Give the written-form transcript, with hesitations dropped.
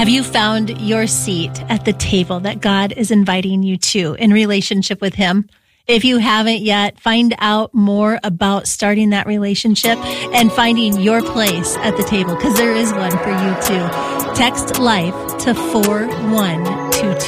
Have you found your seat at the table that God is inviting you to in relationship with Him? If you haven't yet, find out more about starting that relationship and finding your place at the table, because there is one for you too. Text LIFE to 410